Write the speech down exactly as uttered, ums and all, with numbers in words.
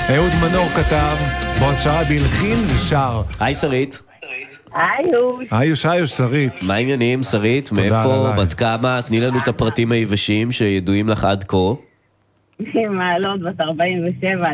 אהוד מנור כתב, בועז שרעבי הלחין ושר. היי שרית. היוש. היוש, היוש, שרית. מה העניינים שרית? מאיפה? בת כמה? תני לנו את הפרטים היבשים שידועים לך עד כה. מעלות בת ארבעים ושבע,